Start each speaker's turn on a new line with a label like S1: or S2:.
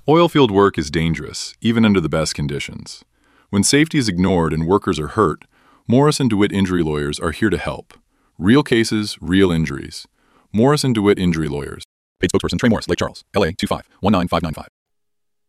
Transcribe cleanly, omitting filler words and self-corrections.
S1: Oilfield work is dangerous, even under the best conditions. When safety is ignored and workers are hurt, Morris & DeWitt Injury Lawyers are here to help. Real cases, real injuries. Morris & DeWitt Injury Lawyers. Paid spokesperson Trey Morris, Lake Charles, LA 2519595.